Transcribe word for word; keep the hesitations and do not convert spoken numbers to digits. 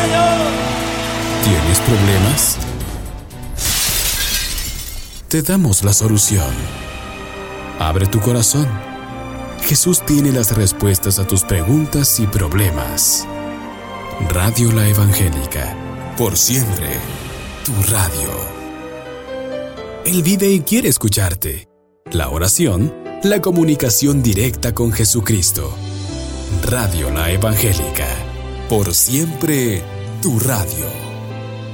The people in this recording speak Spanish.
¿Tienes problemas? Te damos la solución. Abre tu corazón. Jesús tiene las respuestas a tus preguntas y problemas. Radio La Evangélica, por siempre, tu radio. Él vive y quiere escucharte. La oración, la comunicación directa con Jesucristo. Radio La Evangélica, por siempre, tu radio.